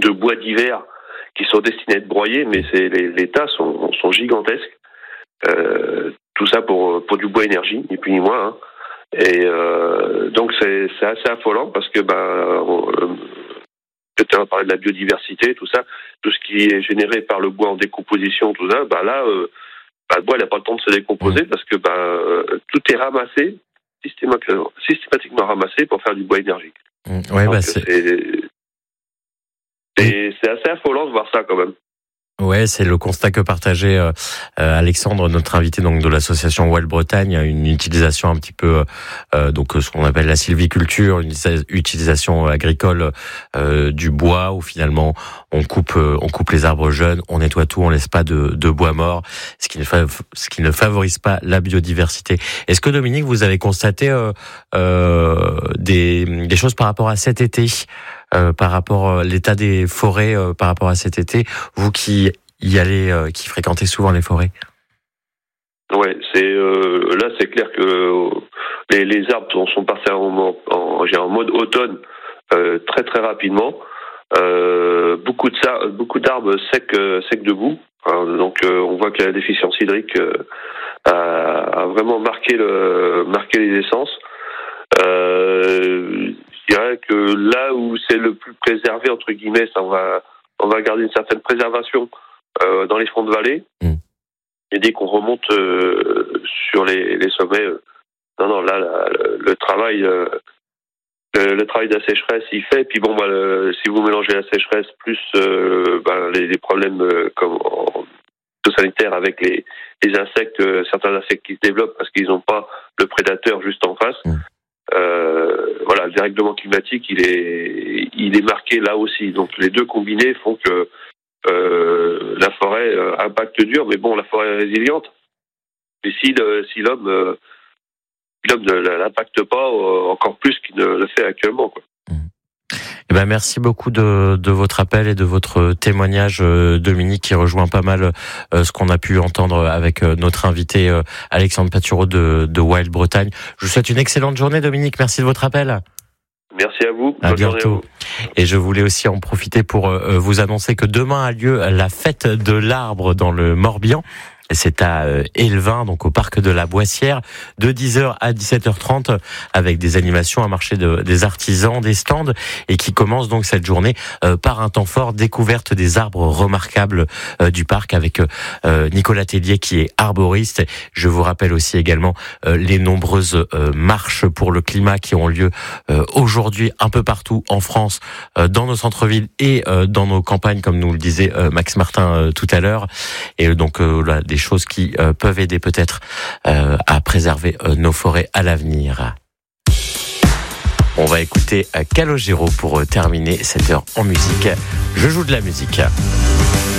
de bois d'hiver qui sont destinés à être broyés, mais les tas sont gigantesques. Tout ça pour du bois énergie, ni plus ni moins. Hein. Et donc c'est assez affolant parce que tu as parlé de la biodiversité, tout ça, tout ce qui est généré par le bois en décomposition, tout ça, le bois il n'a pas le temps de se décomposer parce que tout est ramassé, systématiquement ramassé pour faire du bois énergique. Ouais, donc, c'est assez affolant de voir ça quand même. Ouais, c'est le constat que partageait Alexandre, notre invité donc de l'association Wild Bretagne, une utilisation un petit peu donc ce qu'on appelle la sylviculture, une utilisation agricole du bois où finalement on coupe les arbres jeunes, on nettoie tout, on laisse pas de bois mort, ce qui ne favorise pas la biodiversité. Est-ce que Dominique, vous avez constaté des choses par rapport à cet été? Par rapport à l'état des forêts, par rapport à cet été, vous qui y allez, qui fréquentez souvent les forêts. Ouais, là c'est clair que les arbres sont passés en mode automne très très rapidement. Beaucoup d'arbres secs debout. Donc on voit que la déficience hydrique a vraiment marqué les essences. Je dirais que là où c'est le plus préservé entre guillemets, on va garder une certaine préservation dans les fonds de vallée. Et dès qu'on remonte sur les sommets, là le travail de la sécheresse il fait. Et puis si vous mélangez la sécheresse plus les problèmes comme sanitaires avec les insectes, certains insectes qui se développent parce qu'ils n'ont pas le prédateur juste en face. Le dérèglement climatique, il est marqué là aussi. Donc les deux combinés font que la forêt impacte dur, mais la forêt est résiliente. Mais si l'homme ne l'impacte pas encore plus qu'il ne le fait actuellement, quoi. Merci beaucoup de votre appel et de votre témoignage, Dominique, qui rejoint pas mal ce qu'on a pu entendre avec notre invité Alexandre Patureau de Wild Bretagne. Je vous souhaite une excellente journée, Dominique. Merci de votre appel. Merci à vous. À bientôt. Et je voulais aussi en profiter pour vous annoncer que demain a lieu la fête de l'arbre dans le Morbihan. C'est à Elvin, donc au parc de la Boissière, de 10h à 17h30, avec des animations, un marché des artisans, des stands, et qui commence donc cette journée par un temps fort découverte des arbres remarquables du parc avec Nicolas Tellier qui est arboriste. Je vous rappelle aussi également les nombreuses marches pour le climat qui ont lieu aujourd'hui un peu partout en France, dans nos centres-villes et dans nos campagnes, comme nous le disait Max Martin tout à l'heure. Et donc des choses qui peuvent aider peut-être à préserver nos forêts à l'avenir. On va écouter Calogero pour terminer cette heure en musique. Je joue de la musique.